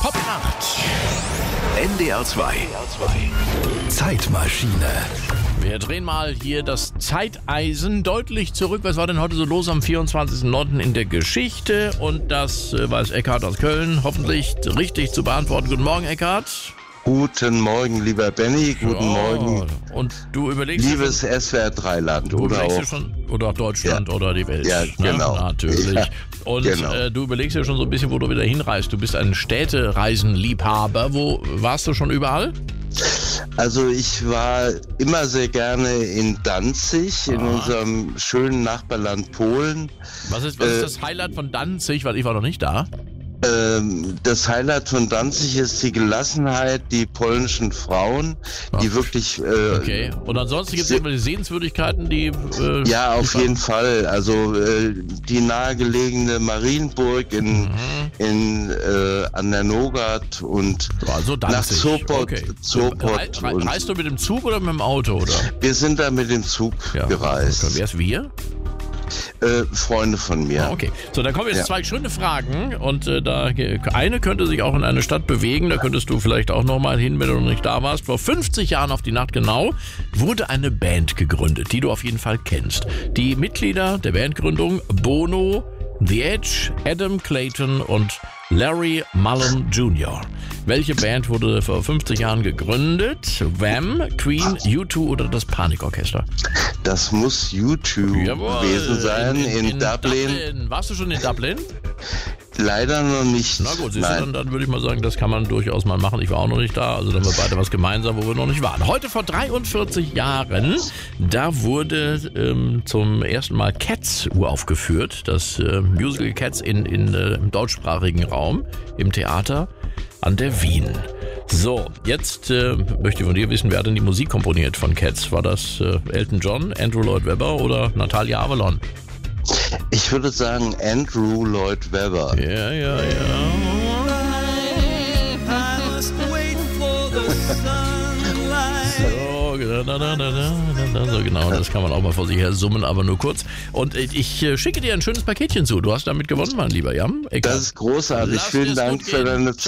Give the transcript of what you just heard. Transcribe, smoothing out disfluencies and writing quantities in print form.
Popnacht. NDR 2. Zeitmaschine. Wir drehen mal hier das Zeiteisen deutlich zurück. Was war denn heute so los am 24.09. in der Geschichte? Und das weiß Eckhard aus Köln hoffentlich richtig zu beantworten. Guten Morgen, Eckhard. Guten Morgen, lieber Benny. Guten Morgen. Und du überlegst liebes SWR3-Land oder auch Deutschland oder die Welt. Ja, genau. Natürlich. Ja, und genau. Du überlegst ja schon so ein bisschen, wo du wieder hinreist. Du bist ein Städtereisenliebhaber. Wo warst du schon überall? Also ich war immer sehr gerne in Danzig, in unserem schönen Nachbarland Polen. Was ist das Highlight von Danzig? Weil ich war noch nicht da. Das Highlight von Danzig ist die Gelassenheit, die polnischen Frauen, die wirklich... okay, und ansonsten gibt es irgendwelche Sehenswürdigkeiten, die... ja, auf jeden Fall. Also die nahegelegene Marienburg an der Nogat und also nach Sopot. Okay. Sopot Reist du mit dem Zug oder mit dem Auto? Oder? Wir sind da mit dem Zug gereist. Okay. Wer ist wir? Freunde von mir. Okay, so dann kommen jetzt zwei schöne Fragen und eine könnte sich auch in eine Stadt bewegen, da könntest du vielleicht auch nochmal hin, wenn du noch nicht da warst. Vor 50 Jahren auf die Nacht genau wurde eine Band gegründet, die du auf jeden Fall kennst. Die Mitglieder der Bandgründung: Bono, The Edge, Adam Clayton und Larry Mullen Jr. Welche Band wurde vor 50 Jahren gegründet? Wham, Queen, U2 oder das Panikorchester? Das muss U2 gewesen sein in Dublin. Warst du schon in Dublin? Leider noch nicht. Na gut, siehst du, dann würde ich mal sagen, das kann man durchaus mal machen. Ich war auch noch nicht da, also dann haben wir beide was gemeinsam, wo wir noch nicht waren. Heute vor 43 Jahren, da wurde zum ersten Mal Cats uraufgeführt, das Musical Cats im deutschsprachigen Raum, im Theater an der Wien. So, jetzt möchte ich von dir wissen, wer hat denn die Musik komponiert von Cats? War das Elton John, Andrew Lloyd Webber oder Natalia Avalon? Ich würde sagen Andrew Lloyd Webber. Ja. So genau, das kann man auch mal vor sich her summen, aber nur kurz. Und ich schicke dir ein schönes Paketchen zu. Du hast damit gewonnen, mein lieber Jan. Das ist großartig. Vielen Dank für deine